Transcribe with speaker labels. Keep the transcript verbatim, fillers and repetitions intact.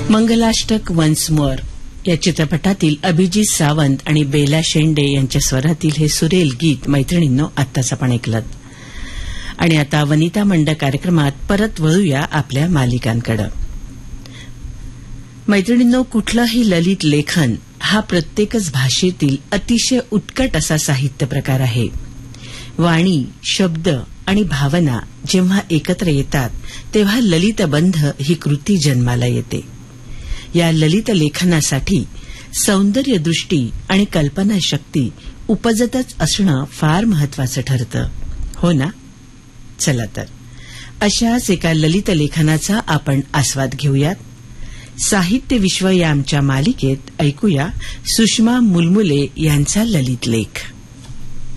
Speaker 1: Mangalashtak once more या चित्रपटातील अभिजीत सावंत आणि बेला शेंडे यांच्या स्वरातील हे सुरेल गीत मैत्रिणींनो आत्ताच आपण ऐकलं. आणि आता वनिता मंडळ कार्यक्रमात परत वळूया आपल्या मालिकांकडे. मैत्रिणींनो, कुठलंही ललित लेखन हा प्रत्येकच भाषेतील अतिशय उत्कट असा साहित्य प्रकार आहे. वाणी, शब्द आणि भावना जेव्हा एकत्र येतात तेव्हा ललितबंध ही कृती जन्माला येते. या ललित लेखनासाठी सौंदर्यदृष्टी आणि कल्पनाशक्ती उपजतच असणं फार महत्वाचं ठरतं, हो ना? चला तर अशाच एका ललित लेखनाचा आपण आस्वाद घेऊयात. साहित्य विश्व या आमच्या मालिकेत ऐकूया सुषमा मुलमुले यांचा ललित लेख.